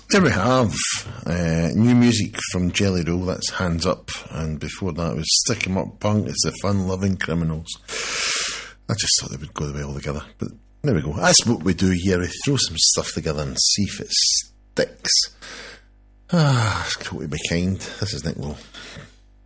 There we have new music from Jelly Roll, that's Hands Up, and before that was Stick 'Em Up Punk, it's the Fun-Loving Criminals. I just thought they would go well together, but there we go. That's what we do here, we throw some stuff together and see if it sticks. It's cool to be kind. This is Nick Lowe.